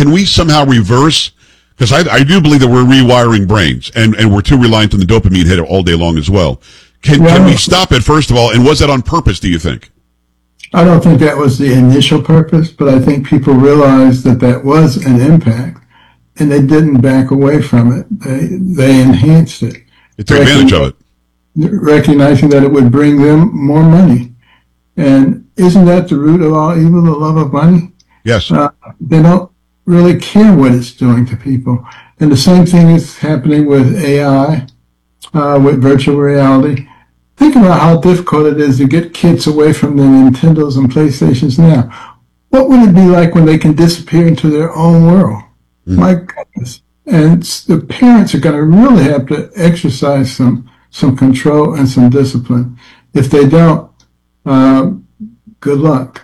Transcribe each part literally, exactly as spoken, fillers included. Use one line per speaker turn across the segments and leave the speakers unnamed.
can we somehow reverse? Because I, I do believe that we're rewiring brains, and, and we're too reliant on the dopamine hit all day long as well. Can
well,
can we stop it, first of all, and was that on purpose, do you think?
I don't think that was the initial purpose, but I think people realized that that was an impact, and they didn't back away from it. They, they enhanced it.
They took advantage of it.
Recognizing that it would bring them more money. And isn't that the root of all evil, the love of money?
Yes.
Uh, they don't really care what it's doing to people. And the same thing is happening with A I, uh, with virtual reality. Think about how difficult it is to get kids away from the Nintendos and PlayStations now. What would it be like when they can disappear into their own world? Mm. My goodness. And the parents are going to really have to exercise some, some control and some discipline. If they don't, uh, good luck.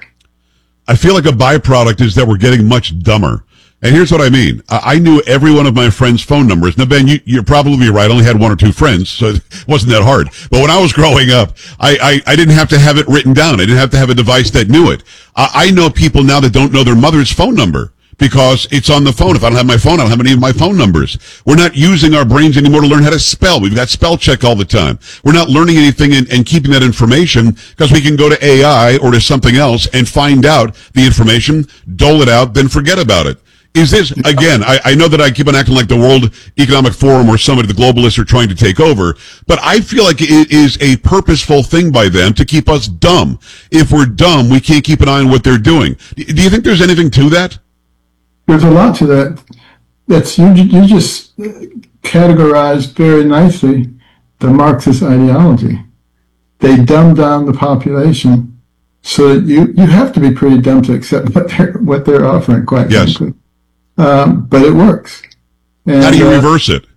I feel like a byproduct is that we're getting much dumber. And here's what I mean. I knew every one of my friends' phone numbers. Now, Ben, you, you're probably right. I only had one or two friends, so it wasn't that hard. But when I was growing up, I, I, I didn't have to have it written down. I didn't have to have a device that knew it. I, I know people now that don't know their mother's phone number because it's on the phone. If I don't have my phone, I don't have any of my phone numbers. We're not using our brains anymore to learn how to spell. We've got spell check all the time. We're not learning anything and, and keeping that information because we can go to A I or to something else and find out the information, dole it out, then forget about it. Is this, again, I, I know that I keep on acting like the World Economic Forum or some of the globalists are trying to take over, but I feel like it is a purposeful thing by them to keep us dumb. If we're dumb, we can't keep an eye on what they're doing. Do you think there's anything to that?
There's a lot to that. That's you, you just categorized very nicely the Marxist ideology. They dumb down the population so that you, you have to be pretty dumb to accept what they're, what they're offering, quite
yes.
frankly. Um, but it works. And,
how do you
uh,
reverse it?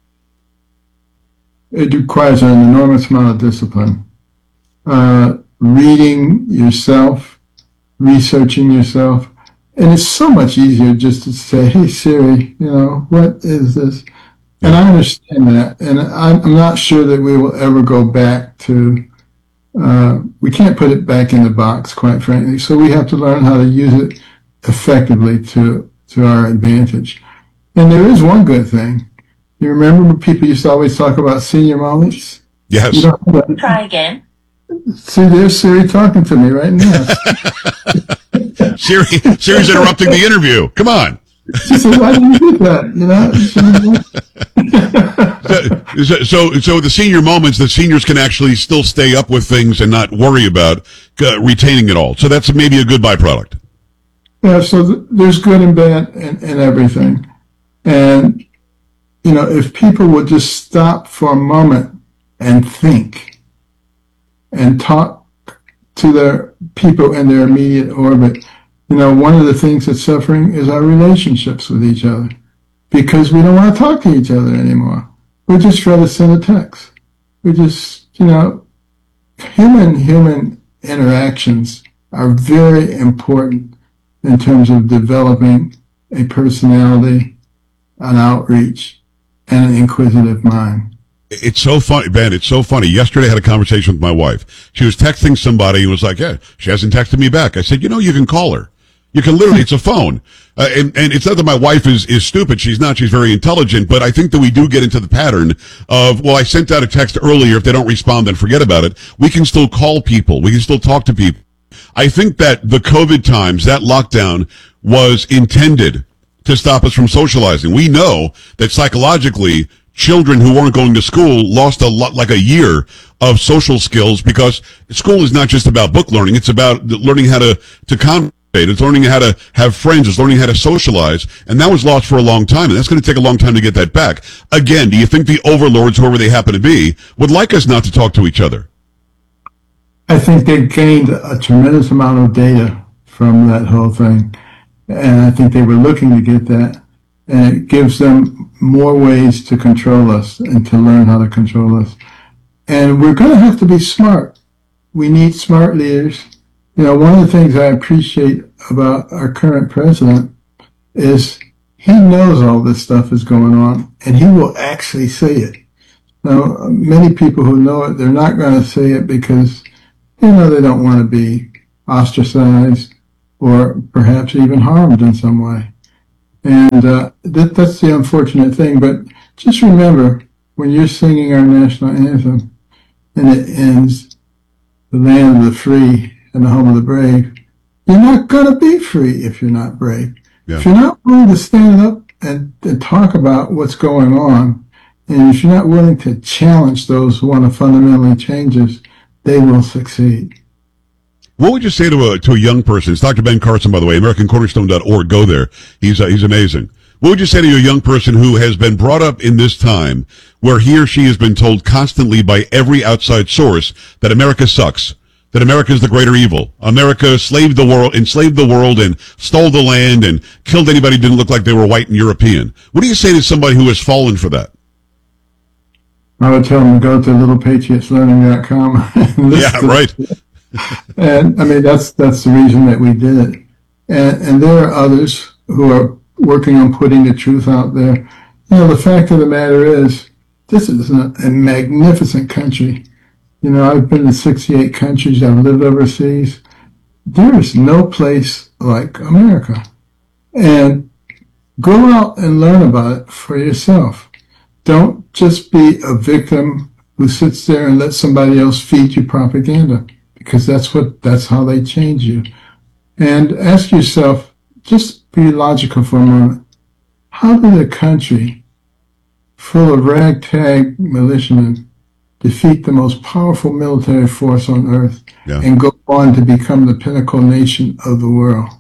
It requires an enormous amount of discipline. Uh, reading yourself, researching yourself. And it's so much easier just to say, hey, Siri, you know, what is this? And I understand that. And I'm, I'm not sure that we will ever go back to, uh, we can't put it back in the box, quite frankly. So we have to learn how to use it effectively to to our advantage. And there is one good thing. You remember when people used to always talk about senior moments?
Yes.
You know,
try again.
See, there's Siri talking to me right now.
Siri, Siri's interrupting the interview. Come on.
She said, why did you do that?
so,
You know?
so, so, so the senior moments, the seniors can actually still stay up with things and not worry about uh, retaining it all. So that's maybe a good byproduct.
Yeah, so th- there's good and bad in, in everything. And, you know, if people would just stop for a moment and think and talk to their people in their immediate orbit, you know, one of the things that's suffering is our relationships with each other because we don't want to talk to each other anymore. We just rather send a text. We just, you know, human-human interactions are very important in terms of developing a personality, an outreach, and an inquisitive mind.
It's so funny, Ben, it's so funny. Yesterday I had a conversation with my wife. She was texting somebody and was like, yeah, she hasn't texted me back. I said, you know, you can call her. You can literally, it's a phone. Uh, and, and it's not that my wife is, is stupid. She's not. She's very intelligent. But I think that we do get into the pattern of, well, I sent out a text earlier. If they don't respond, then forget about it. We can still call people. We can still talk to people. I think that the COVID times, that lockdown was intended to stop us from socializing. We know that psychologically, children who weren't going to school lost a lot, like a year of social skills because school is not just about book learning. It's about learning how to, to conversate. It's learning how to have friends. It's learning how to socialize. And that was lost for a long time. And that's going to take a long time to get that back. Again, do you think the overlords, whoever they happen to be, would like us not to talk to each other?
I think they gained a tremendous amount of data from that whole thing. And I think they were looking to get that. And it gives them more ways to control us and to learn how to control us. And we're going to have to be smart. We need smart leaders. You know, one of the things I appreciate about our current president is he knows all this stuff is going on, and he will actually say it. Now, many people who know it, they're not going to say it because, you know, they don't want to be ostracized or perhaps even harmed in some way. And uh, that, that's the unfortunate thing. But just remember, when you're singing our national anthem and it ends, the land of the free and the home of the brave, you're not going to be free if you're not brave.
Yeah.
If you're not willing to stand up and, and talk about what's going on, and if you're not willing to challenge those who want to fundamentally change us, they will succeed.
What would you say to a to a young person? It's Doctor Ben Carson, by the way, American Cornerstone dot org. Go there. He's uh, he's amazing. What would you say to a young person who has been brought up in this time where he or she has been told constantly by every outside source that America sucks, that America is the greater evil, America slaved the world, enslaved the world, and stole the land and killed anybody who didn't look like they were white and European? What do you say to somebody who has fallen for that?
I would tell them to go to little patriots learning dot com.
Yeah, right.
And I mean, that's that's the reason that we did it. And, and there are others who are working on putting the truth out there. You know, the fact of the matter is, this is a, a magnificent country. You know, I've been to sixty-eight countries. I've lived overseas. There is no place like America. And go out and learn about it for yourself. Don't just be a victim who sits there and lets somebody else feed you propaganda, because that's what that's how they change you. And ask yourself, just be logical for a moment. How did a country full of ragtag militiamen defeat the most powerful military force on earth yeah. and go on to become the pinnacle nation of the world?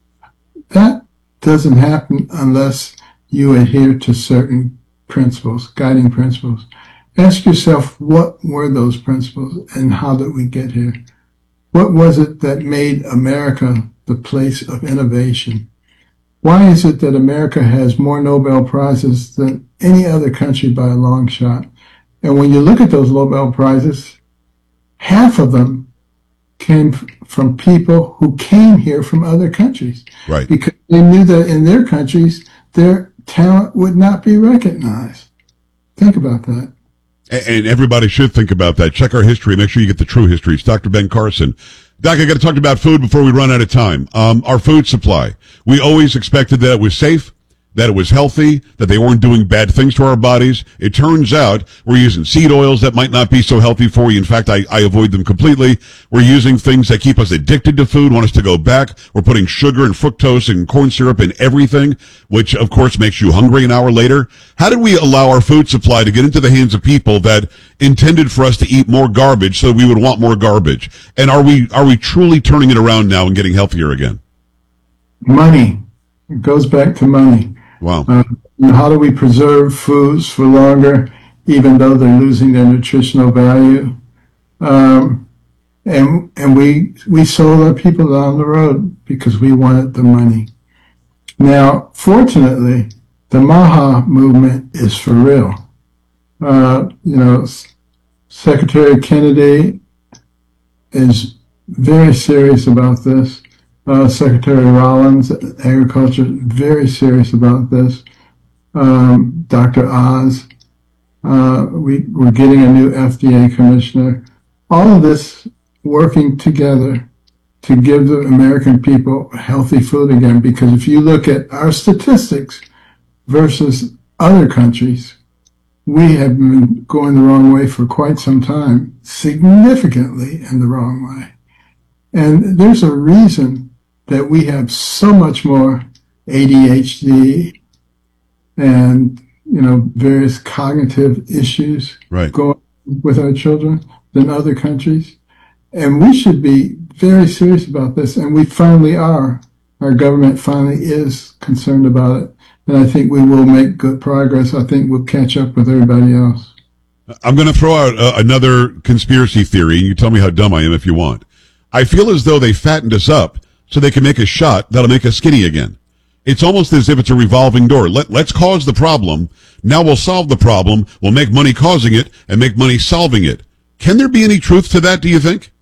That doesn't happen unless you adhere to certain principles, guiding principles. Ask yourself, what were those principles and how did we get here? What was it that made America the place of innovation? Why is it that America has more Nobel Prizes than any other country by a long shot? And when you look at those Nobel Prizes, half of them came from people who came here from other countries.
Right.
Because they knew that in their countries, their talent would not be recognized. Think about that.
And everybody should think about that. Check our history. Make sure you get the true history. It's Doctor Ben Carson. Doc, I got to talk about food before we run out of time. Um, our food supply. We always expected that it was safe, that it was healthy, that they weren't doing bad things to our bodies. It turns out we're using seed oils that might not be so healthy for you. In fact, I, I avoid them completely. We're using things that keep us addicted to food, want us to go back. We're putting sugar and fructose and corn syrup in everything, which of course makes you hungry an hour later. How did we allow our food supply to get into the hands of people that intended for us to eat more garbage so we would want more garbage? And are we, are we truly turning it around now and getting healthier again?
Money. It goes back to money.
Wow.
Uh, how do we preserve foods for longer, even though they're losing their nutritional value? Um, and and we we sold our people down the road because we wanted the money. Now, fortunately, the Maha movement is for real. Uh, you know, Secretary Kennedy is very serious about this. Uh, Secretary Rollins, Agriculture, very serious about this. Um, Doctor Oz, uh, we, we're getting a new F D A commissioner. All of this working together to give the American people healthy food again, because if you look at our statistics versus other countries, we have been going the wrong way for quite some time, significantly in the wrong way. And there's a reason that we have so much more A D H D and, you know, various cognitive issues
right.
going with our children than other countries. And we should be very serious about this. And we finally are. Our government finally is concerned about it. And I think we will make good progress. I think we'll catch up with everybody else.
I'm going to throw out uh, another conspiracy theory, and you tell me how dumb I am if you want. I feel as though they fattened us up so they can make a shot that'll make us skinny again. It's almost as if it's a revolving door. Let, let's cause the problem. Now we'll solve the problem. We'll make money causing it and make money solving it. Can there be any truth to that, do you think?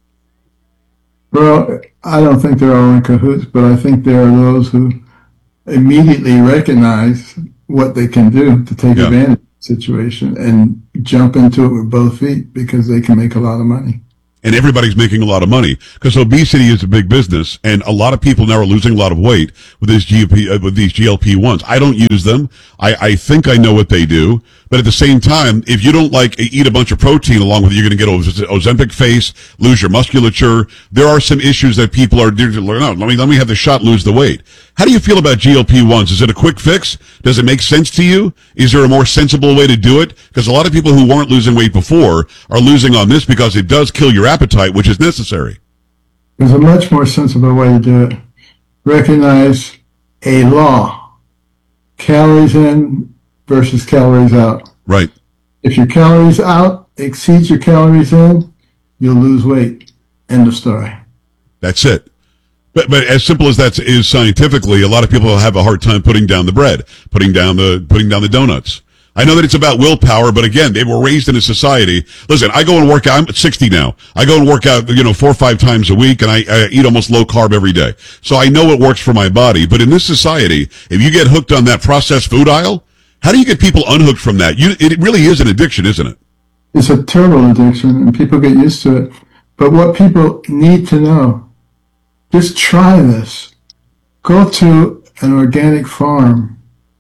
Well, I don't think they're all in cahoots, but I think there are those who immediately recognize what they can do to take yeah. advantage of the situation and jump into it with both feet because they can make a lot of money.
and everybody's making a lot of money because obesity is a big business, and a lot of people now are losing a lot of weight with these G P, uh, with these G L P ones. I don't use them. I, I think I know what they do, but at the same time, if you don't like eat a bunch of protein along with it, you're going to get Ozempic face, lose your musculature. There are some issues that people are doing. No, let me let me have the shot, lose the weight. How do you feel about G L P ones? Is it a quick fix? Does it make sense to you? Is there a more sensible way to do it? Because a lot of people who weren't losing weight before are losing on this because it does kill your appetite, which is necessary.
There's a much more sensible way to do it. Recognize a law. Calories in versus calories out.
Right.
If your calories out exceeds your calories in, you'll lose weight. End of story.
That's it. But, but as simple as that is scientifically, a lot of people have a hard time putting down the bread, putting down the, putting down the donuts. I know that it's about willpower, but again, they were raised in a society. Listen, I go and work out. I'm sixty now. I go and work out, you know, four or five times a week, and I, I eat almost low carb every day. So I know it works for my body. But in this society, if you get hooked on that processed food aisle, how do you get people unhooked from that? You, it really is an addiction, isn't it?
It's a terrible addiction, and people get used to it. But what people need to know, just try this. Go to an organic farm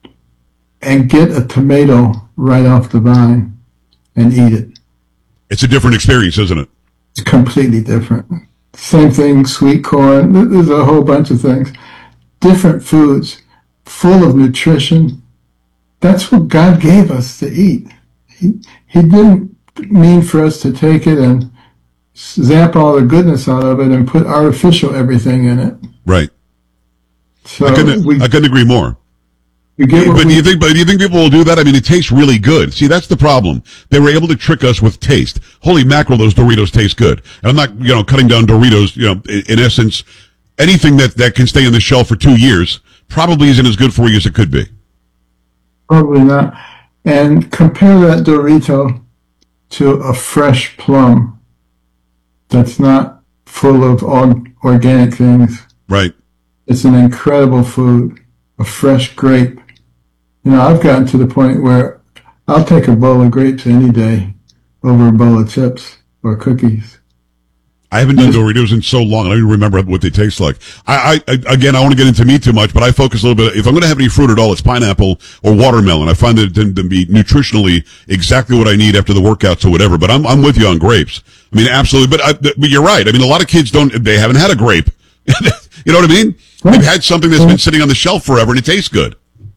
and get a tomato right off the vine and eat it.
It's a different experience, isn't it?
It's completely different. Same thing, sweet corn. There's a whole bunch of things. Different foods, full of nutrition. That's what God gave us to eat. He, he didn't mean for us to take it and zap all the goodness out of it and put artificial everything in it.
Right.
So
I couldn't,
we,
I couldn't agree more.
we get what
But do
we,
you think? But do you think people will do that? I mean, it tastes really good. See, that's the problem. They were able to trick us with taste. Holy mackerel, those Doritos taste good. And I'm not, you know, cutting down Doritos. You know, in, in essence, anything that that can stay on the shelf for two years probably isn't as good for you as it could be.
Probably not. And compare that Dorito to a fresh plum that's not full of all organic things.
Right.
It's an incredible food. A fresh grape. You know, I've gotten to the point where I'll take a bowl of grapes any day over a bowl of chips or cookies.
I haven't done Doritos in so long. I don't even remember what they taste like. I, I, again, I want to get into meat too much, but I focus a little bit. If I'm going to have any fruit at all, it's pineapple or watermelon. I find it to, to be nutritionally exactly what I need after the workouts or whatever. But I'm, I'm with you on grapes. I mean, absolutely. But, I, but you're right. I mean, a lot of kids don't, they haven't had a grape. You know what I mean? They've had something that's been sitting on the shelf forever and it tastes good.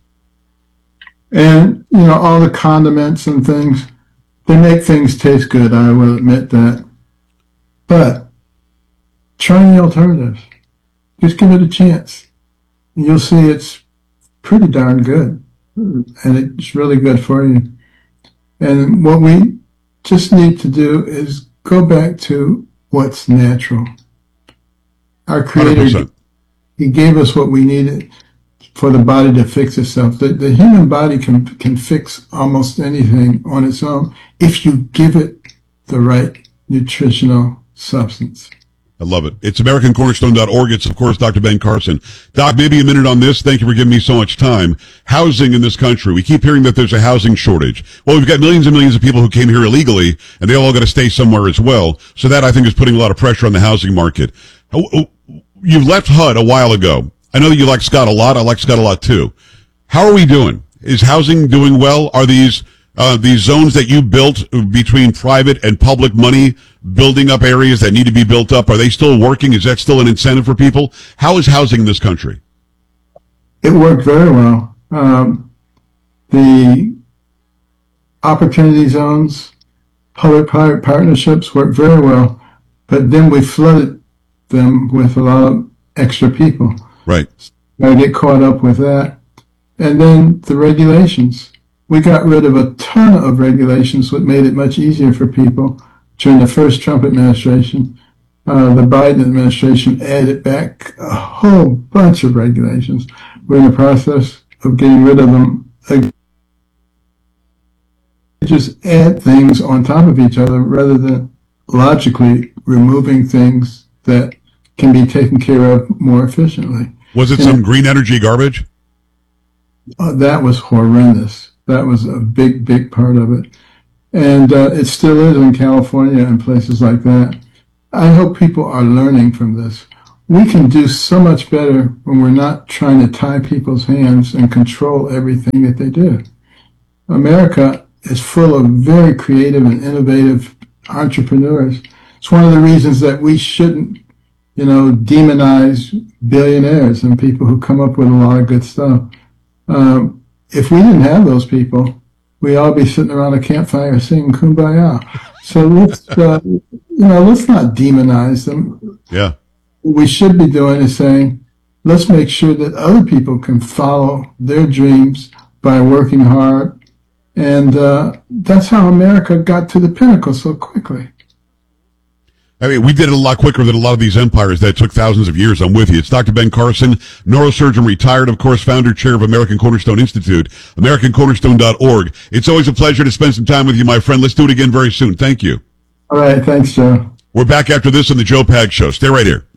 And, you know, all the condiments and things, they make things taste good. I will admit that. But try the alternatives. Just give it a chance. You'll see it's pretty darn good. And it's really good for you. And what we just need to do is go back to what's natural. Our Creator,
one hundred percent.
He gave us what we needed for the body to fix itself. The, the human body can can fix almost anything on its own if you give it the right nutritional substance.
I love it. It's American Cornerstone dot org. It's, of course, Doctor Ben Carson. Doc, maybe a minute on this. Thank you for giving me so much time. Housing in this country. We keep hearing that there's a housing shortage. Well, we've got millions and millions of people who came here illegally, and they all got to stay somewhere as well. So that, I think, is putting a lot of pressure on the housing market. You've left H U D a while ago. I know that you like Scott a lot. I like Scott a lot, too. How are we doing? Is housing doing well? Are these uh, these zones that you built between private and public money building up areas that need to be built up, are they still working? Is that still an incentive for people? How is housing in this country?
It worked very well. Um, the opportunity zones, public-private partnerships worked very well, but then we flooded them with a lot of extra people.
Right.
I get caught up with that. And then the regulations. We got rid of a ton of regulations, which made it much easier for people. During the first Trump administration, uh, the Biden administration added back a whole bunch of regulations. We're in the process of getting rid of them. Just add things on top of each other rather than logically removing things that can be taken care of more efficiently.
Was it
and
some green energy garbage?
Uh, that was horrendous. That was a big, big part of it. And uh, it still is in California and places like that. I hope people are learning from this. We can do so much better when we're not trying to tie people's hands and control everything that they do. America is full of very creative and innovative entrepreneurs. It's one of the reasons that we shouldn't, you know, demonize billionaires and people who come up with a lot of good stuff. Um, if we didn't have those people, we'd all be sitting around a campfire singing Kumbaya. So let's, uh, you know, let's not demonize them.
Yeah.
What we should be doing is saying, let's make sure that other people can follow their dreams by working hard. And uh, that's how America got to the pinnacle so quickly.
I mean, we did it a lot quicker than a lot of these empires that took thousands of years. I'm with you. It's Doctor Ben Carson, neurosurgeon, retired, of course, founder, chair of American Cornerstone Institute, american cornerstone dot org. It's always a pleasure to spend some time with you, my friend. Let's do it again very soon. Thank you.
All right. Thanks, Joe.
We're back after this on the Joe Pags Show. Stay right here.